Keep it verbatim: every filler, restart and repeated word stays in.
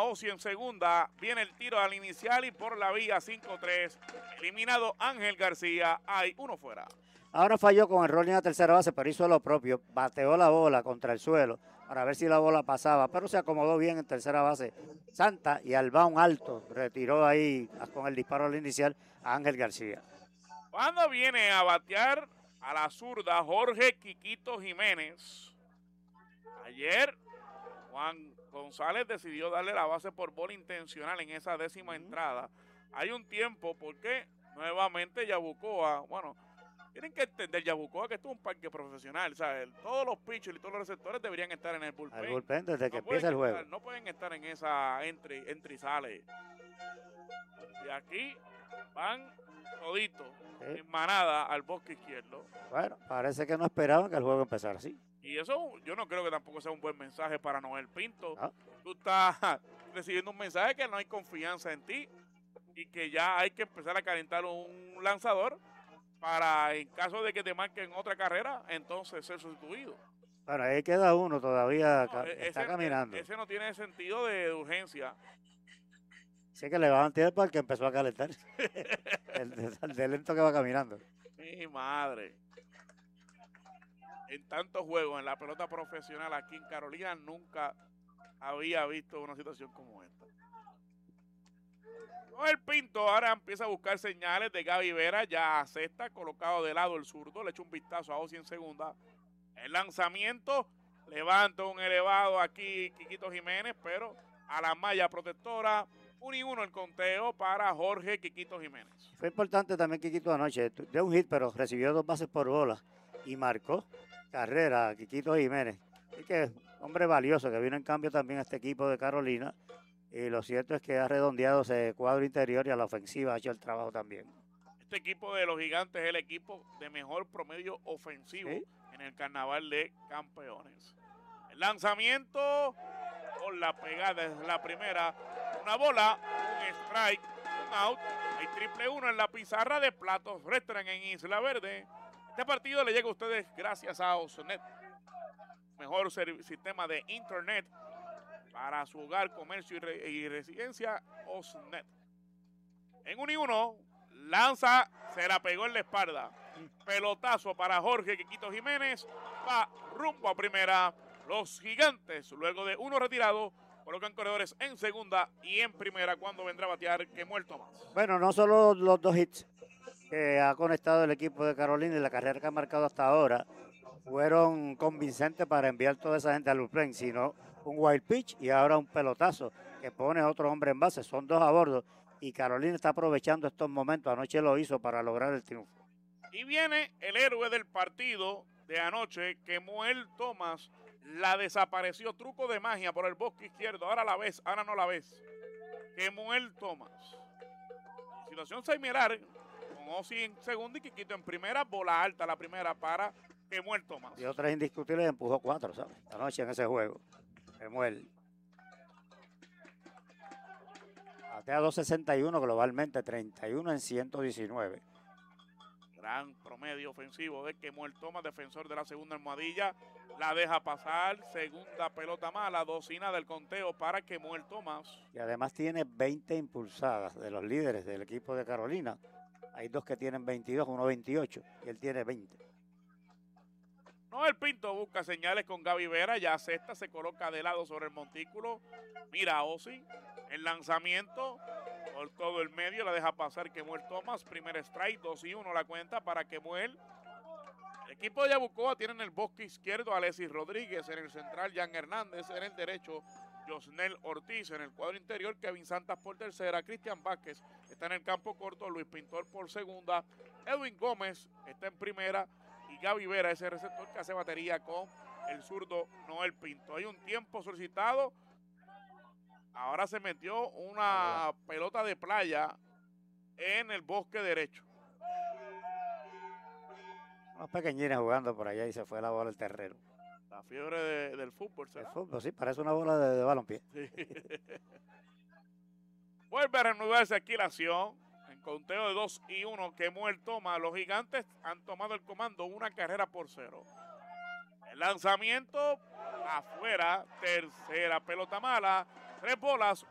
Osi en segunda. Viene el tiro al inicial y por la vía cinco tres. Eliminado Ángel García. Hay uno fuera. Ahora falló con el rolling a tercera base, pero hizo lo propio. Bateó la bola contra el suelo para ver si la bola pasaba, pero se acomodó bien en tercera base Santa y al bound alto retiró ahí con el disparo al inicial a Ángel García. Cuando viene a batear a la zurda Jorge Quiquito Jiménez. Ayer Juan González decidió darle la base por bola intencional en esa décima uh-huh. entrada. Hay un tiempo porque nuevamente Yabucoa, bueno, tienen que entender Yabucoa que esto es un parque profesional, ¿sabes? Todos los pitchers y todos los receptores deberían estar en el bullpen. El bullpen desde no que empieza el juego. Estar, no pueden estar en esa entry, entry sale. Y aquí van toditos, sí. en manada al bosque izquierdo. Bueno, parece que no esperaban que el juego empezara así. Y eso yo no creo que tampoco sea un buen mensaje para Noel Pinto. Ah. Tú estás recibiendo un mensaje que no hay confianza en ti y que ya hay que empezar a calentar un lanzador para, en caso de que te marquen otra carrera, entonces ser sustituido. Bueno, ahí queda uno todavía, no, está ese, caminando. Ese no tiene sentido de urgencia. Sí que le va a tiempo al que empezó a calentar. el, el de lento que va caminando. Mi madre. En tantos juegos en la pelota profesional aquí en Carolina nunca había visto una situación como esta. El Pinto ahora empieza a buscar señales de Gaby Vera, ya a sexta, colocado de lado el zurdo, le echa un vistazo a Osi en segunda. El lanzamiento, levanta un elevado aquí Quiquito Jiménez, pero a la malla protectora, uno y uno el conteo para Jorge Quiquito Jiménez. Fue importante también Quiquito anoche, dio un hit, pero recibió dos bases por bola y marcó carrera a Quiquito Jiménez. Y que hombre valioso que vino en cambio también a este equipo de Carolina. Y lo cierto es que ha redondeado ese cuadro interior y a la ofensiva ha hecho el trabajo también. Este equipo de los Gigantes es el equipo de mejor promedio ofensivo ¿sí? en el Carnaval de Campeones. El lanzamiento con la pegada es la primera. Una bola, un strike, un out. Hay triple uno en la pizarra de Platos Restaurant en Isla Verde. Este partido le llega a ustedes gracias a Osnet. Mejor sistema de internet para su hogar, comercio y, re y residencia, Osnet. En uno y uno, lanza, se la pegó en la espalda. Pelotazo para Jorge Quiquito Jiménez, va rumbo a primera. Los Gigantes, luego de uno retirado, colocan corredores en segunda y en primera cuando vendrá a batear Kemuel Tomás. Bueno, no solo los dos hits que ha conectado el equipo de Carolina y la carrera que ha marcado hasta ahora fueron convincentes para enviar toda esa gente al bullpen, sino un wild pitch y ahora un pelotazo que pone a otro hombre en base. Son dos a bordo y Carolina está aprovechando estos momentos. Anoche lo hizo para lograr el triunfo. Y viene el héroe del partido de anoche, Kemuel Tomás. La desapareció, truco de magia por el bosque izquierdo. Ahora la ves, ahora no la ves. Kemuel Tomás. Situación similar con Osi en segunda y Quiquito en primera. Bola alta la primera para Kemuel Tomás. Y otras indiscutibles empujó cuatro, ¿sabes? Anoche en ese juego. Kemuel. Batea dos sesenta y uno globalmente, treinta y uno en ciento diecinueve. Gran promedio ofensivo de Kemuel Tomás, defensor de la segunda almohadilla. La deja pasar, segunda pelota mala, docena del conteo para Kemuel Tomás. Y además tiene veinte impulsadas de los líderes del equipo de Carolina. Hay dos que tienen veintidós, uno veintiocho y él tiene veinte. Noel Pinto busca señales con Gaby Vera, ya sexta, se coloca de lado sobre el montículo. Mira a Osi, el lanzamiento por todo el medio, la deja pasar Kemuel Tomás. Primer strike, dos y uno la cuenta para Kemuel. El equipo de Yabucoa tiene en el bosque izquierdo a Alexis Rodríguez, en el central Jan Hernández, en el derecho Josnel Ortiz, en el cuadro interior Kevin Santas por tercera, Cristian Vázquez está en el campo corto, Luis Pintor por segunda, Edwin Gómez está en primera y Gaby Vera, ese receptor que hace batería con el zurdo Noel Pinto. Hay un tiempo solicitado. Ahora se metió una pelota de playa en el bosque derecho. Unos pequeñines jugando por allá y se fue la bola al terreno. La fiebre de, del fútbol, ¿será? El fútbol, sí, parece una bola de, de balompié. Sí. Vuelve a reanudarse aquí la acción. En conteo de dos y uno, Kemuel Tomás. Los Gigantes han tomado el comando, una carrera por cero. El lanzamiento afuera, tercera pelota mala. Tres bolas,